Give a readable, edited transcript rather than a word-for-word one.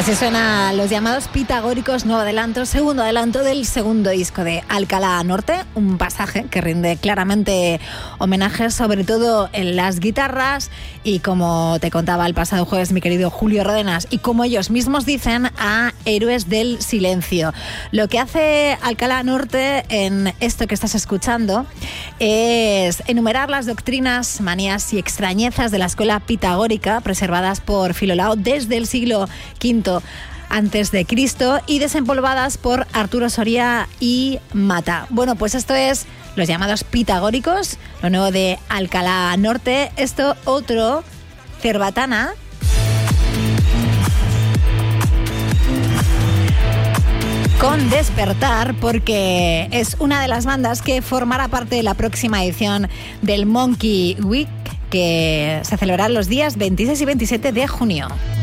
Así suenan los llamados pitagóricos, nuevo adelanto, segundo adelanto del segundo disco de Alcalá Norte, un pasaje que rinde claramente homenajes, sobre todo en las guitarras y, como te contaba el pasado jueves mi querido Julio Ródenas, y como ellos mismos dicen, a héroes del silencio. Lo que hace Alcalá Norte en esto que estás escuchando es enumerar las doctrinas, manías y extrañezas de la escuela pitagórica preservadas por Filolao desde el siglo V antes de Cristo y desempolvadas por Arturo Soria y Mata. Bueno, pues esto es los llamados pitagóricos, lo nuevo de Alcalá Norte. Esto otro, Cerbatana, con Despertar, porque es una de las bandas que formará parte de la próxima edición del Monkey Week, que se celebrará los días 26 y 27 de junio.